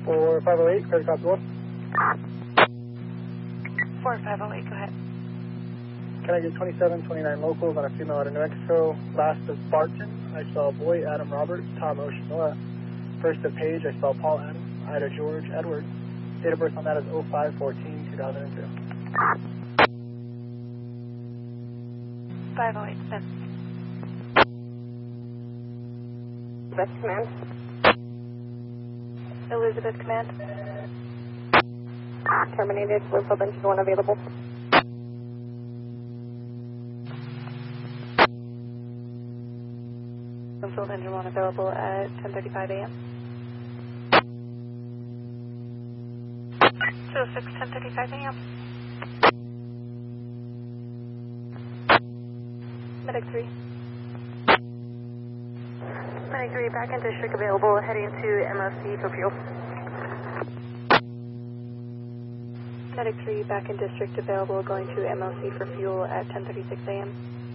4508, credit copy 1. 4508, go ahead. Can I get 2729 locals on a female out of New Mexico? Last of Barton, I saw boy Adam Robert, Tom Ocean Noah. First of Page, I saw Paul Adam, Ida George Edward. Date of birth on that is 05/14/2002. 508, Smith. Best command. Elizabeth, command. Terminated, Winslow Engine 1 available. Winslow Engine 1 available at 10:35 a.m. 206, 10:35 a.m. Medic 3. Medic 3, back in district available, heading to MOC for fuel. Medic 3, back in district available, going to MOC for fuel at 10:36 a.m.